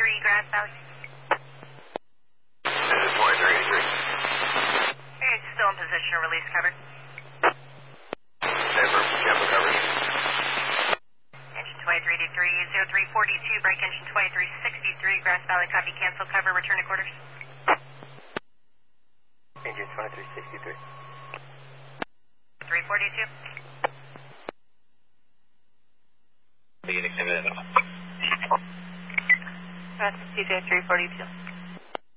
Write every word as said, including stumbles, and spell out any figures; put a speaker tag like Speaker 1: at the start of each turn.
Speaker 1: eighty-three, Grass Valley.
Speaker 2: Engine twenty-three eighty-three.
Speaker 1: Okay, still in position, release cover.
Speaker 2: Confirm, cancel coverage.
Speaker 1: Engine twenty-three eighty-three, zero three forty-two, break engine twenty-three sixty-three, Grass Valley, copy, cancel cover, return to quarters.
Speaker 3: Engine twenty-three sixty-three.
Speaker 1: three forty-two.
Speaker 2: Beginning ten minutes.
Speaker 1: That's C J three forty-two.